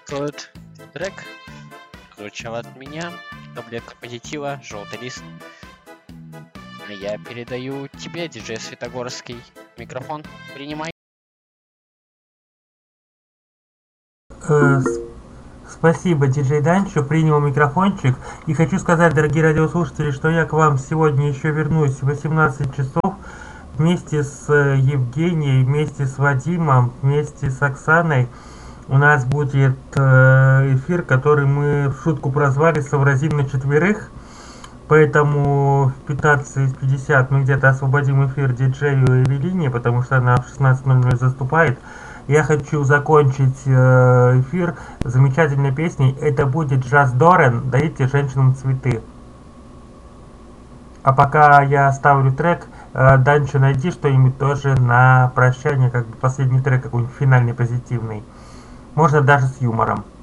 Тот трек звучал от меня, таблетка позитива, желтый лист. А я передаю тебе, диджей Светогорский. Микрофон принимай. Спасибо, диджей Данчо, принял микрофончик. И хочу сказать, дорогие радиослушатели, что я к вам сегодня еще вернусь в 18 часов вместе с Евгенией, вместе с Вадимом, вместе с Оксаной. У нас будет эфир, который мы в шутку прозвали «Совразим на четверых». Поэтому в 15:50 мы где-то освободим эфир диджею Эвелине, потому что она в 16:00 заступает. Я хочу закончить эфир замечательной песней. Это будет Джаз Дорен «Дарите женщинам цветы». А пока я ставлю трек, Данчо, найди что-нибудь тоже на прощание, как бы последний трек какой-нибудь финальный, позитивный. Можно даже с юмором.